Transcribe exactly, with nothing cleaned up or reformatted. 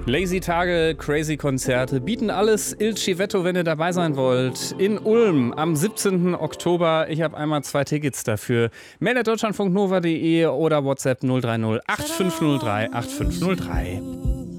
Lazy Tage, Crazy Konzerte, bieten alles Il Civetto, wenn ihr dabei sein wollt. In Ulm am siebzehnten Oktober. Ich habe einmal zwei Tickets dafür. Mail at deutschlandfunknova punkt de oder WhatsApp null drei null acht fünf null drei acht fünf null drei.